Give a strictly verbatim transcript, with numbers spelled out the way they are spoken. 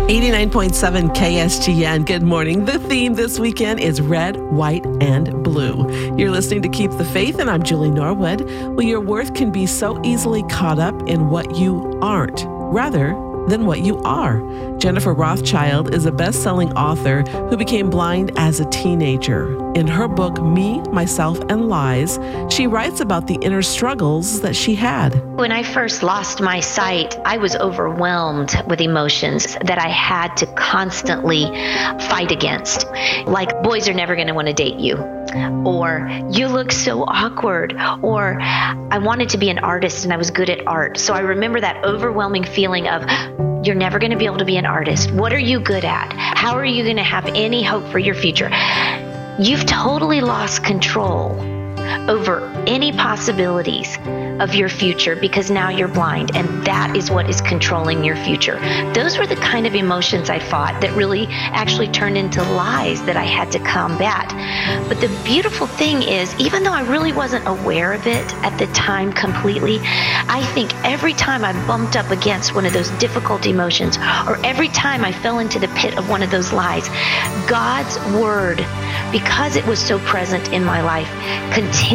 eighty-nine point seven K S G N. Good morning. The theme this weekend is red, white, and blue. You're listening to Keep the Faith, and I'm Julie Norwood. Well, your worth can be so easily caught up in what you aren't, rather than what you are. Jennifer Rothschild is a best-selling author who became blind as a teenager. In her book, Me, Myself, and Lies, she writes about the inner struggles that she had. When I first lost my sight, I was overwhelmed with emotions that I had to constantly fight against. Like, boys are never going to want to date you. Or, you look so awkward. Or, I wanted to be an artist and I was good at art. So I remember that overwhelming feeling of, you're never going to be able to be an artist. What are you good at? How are you going to have any hope for your future? You've totally lost control over any possibilities of your future because now you're blind, and that is what is controlling your future. Those were the kind of emotions I fought that really actually turned into lies that I had to combat. But the beautiful thing is, even though I really wasn't aware of it at the time completely, I think every time I bumped up against one of those difficult emotions, or every time I fell into the pit of one of those lies, God's word, because it was so present in my life, continued